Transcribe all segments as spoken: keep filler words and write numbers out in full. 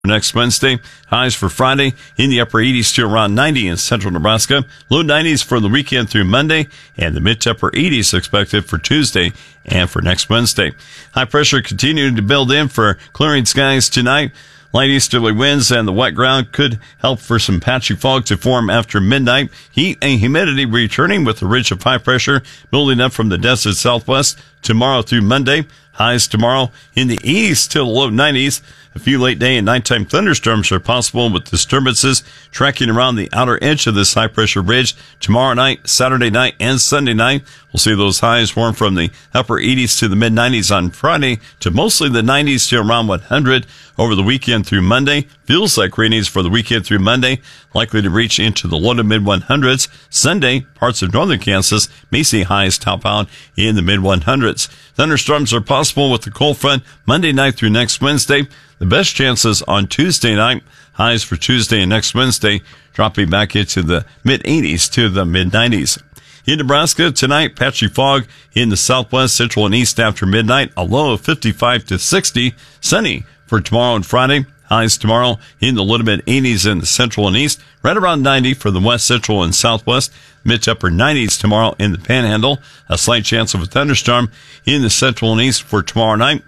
Next Wednesday, highs for Friday in the upper eighties to around ninety in central Nebraska, low nineties for the weekend through Monday, and the mid to upper eighties expected for Tuesday and for next Wednesday. High pressure continuing to build in for clearing skies tonight. Light easterly winds and the wet ground could help for some patchy fog to form after midnight. Heat and humidity returning with a ridge of high pressure building up from the desert southwest tomorrow through Monday. Highs tomorrow in the east to the low nineties. A few late day and nighttime thunderstorms are possible with disturbances tracking around the outer edge of this high pressure ridge tomorrow night, Saturday night, and Sunday night. We'll see those highs warm from the upper eighties to the mid nineties on Friday to mostly the nineties to around one hundred over the weekend through Monday. Feels like rainies for the weekend through Monday, likely to reach into the low to mid one hundreds. Sunday, parts of northern Kansas may see highs top out in the mid one hundreds. Thunderstorms are possible with the cold front Monday night through next Wednesday. The best chances on Tuesday night. Highs for Tuesday and next Wednesday dropping back into the mid eighties to the mid nineties. In Nebraska tonight, patchy fog in the southwest, central, and east after midnight. A low of fifty-five to sixty. Sunny for tomorrow and Friday. Highs tomorrow in the low to mid eighties in the central and east. Right around ninety for the west, central, and southwest. Mid to upper nineties tomorrow in the panhandle. A slight chance of a thunderstorm in the central and east for tomorrow night.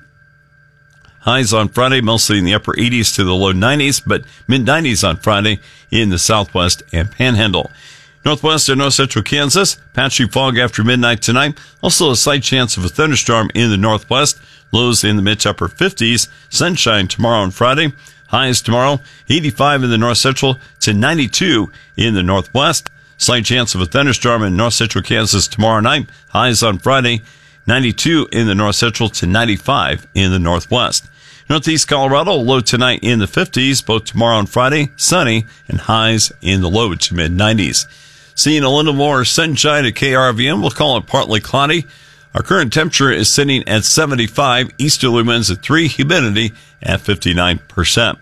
Highs on Friday, mostly in the upper eighties to the low nineties, but mid nineties on Friday in the southwest and panhandle. Northwest and north central Kansas, patchy fog after midnight tonight. Also a slight chance of a thunderstorm in the northwest. Lows in the mid to upper fifties. Sunshine tomorrow and Friday. Highs tomorrow, eighty-five in the north central to ninety-two in the northwest. Slight chance of a thunderstorm in north central Kansas tomorrow night. Highs on Friday, ninety-two in the north central to ninety-five in the northwest. Northeast Colorado, low tonight in the fifties, both tomorrow and Friday, sunny, and highs in the low to mid nineties. Seeing a little more sunshine at K R V N, we'll call it partly cloudy. Our current temperature is sitting at seventy-five, easterly winds at three, humidity at fifty-nine percent.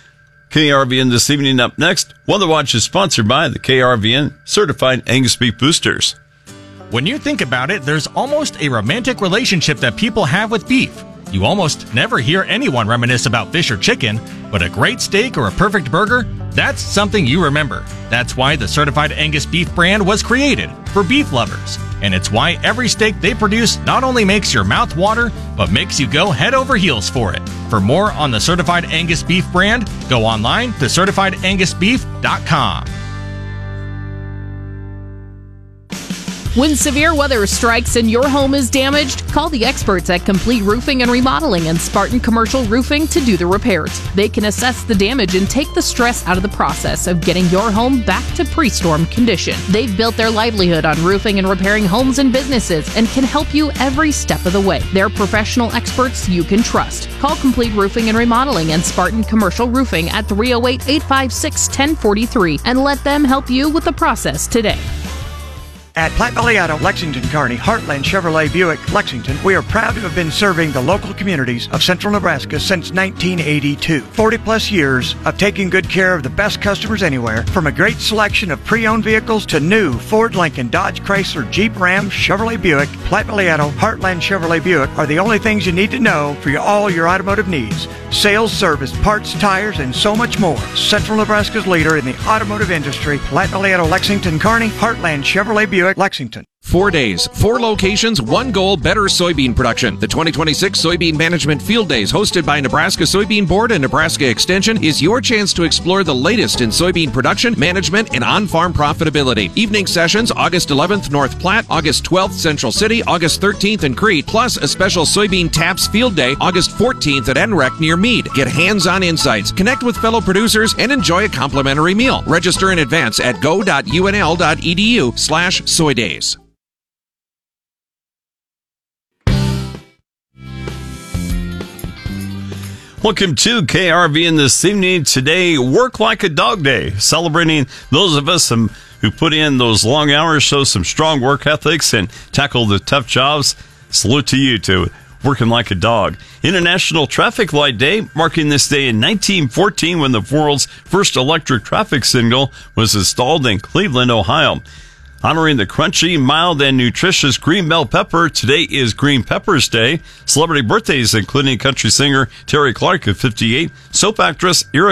K R V N this evening up next. Weather Watch is sponsored by the K R V N Certified Angus Beef Boosters. When you think about it, there's almost a romantic relationship that people have with beef. You almost never hear anyone reminisce about fish or chicken, but a great steak or a perfect burger, that's something you remember. That's why the Certified Angus Beef brand was created for beef lovers. And it's why every steak they produce not only makes your mouth water, but makes you go head over heels for it. For more on the Certified Angus Beef brand, go online to certified angus beef dot com. When severe weather strikes and your home is damaged, call the experts at Complete Roofing and Remodeling and Spartan Commercial Roofing to do the repairs. They can assess the damage and take the stress out of the process of getting your home back to pre-storm condition. They've built their livelihood on roofing and repairing homes and businesses and can help you every step of the way. They're professional experts you can trust. Call Complete Roofing and Remodeling and Spartan Commercial Roofing at three oh eight, eight five six, one oh four three and let them help you with the process today. At Platte Valley Auto, Lexington, Kearney, Heartland Chevrolet Buick, Lexington, we are proud to have been serving the local communities of central Nebraska since nineteen eighty-two. forty plus years of taking good care of the best customers anywhere, from a great selection of pre-owned vehicles to new Ford, Lincoln, Dodge, Chrysler, Jeep, Ram, Chevrolet Buick. Platte Valley Auto, Heartland Chevrolet Buick are the only things you need to know for your, all your automotive needs. Sales, service, parts, tires, and so much more. Central Nebraska's leader in the automotive industry, Platte Valley Auto, Lexington, Kearney, Heartland Chevrolet Buick, Lexington. Four days, four locations, one goal, better soybean production. The twenty twenty-six Soybean Management Field Days, hosted by Nebraska Soybean Board and Nebraska Extension, is your chance to explore the latest in soybean production, management, and on-farm profitability. Evening sessions, August eleventh, North Platte, August twelfth, Central City, August thirteenth in Crete, plus a special Soybean Taps Field Day, August fourteenth at N R E C near Meade. Get hands-on insights, connect with fellow producers, and enjoy a complimentary meal. Register in advance at go.unl.edu slash soydays. Welcome to K R V N this evening. Today, Work Like a Dog Day, celebrating those of us who put in those long hours, show some strong work ethics, and tackle the tough jobs. Salute to you, to working like a dog. International Traffic Light Day, marking this day in nineteen fourteen when the world's first electric traffic signal was installed in Cleveland, Ohio. Honoring the crunchy, mild, and nutritious green bell pepper, today is Green Peppers Day. Celebrity birthdays including country singer Terry Clark of fifty-eight, soap actress Ira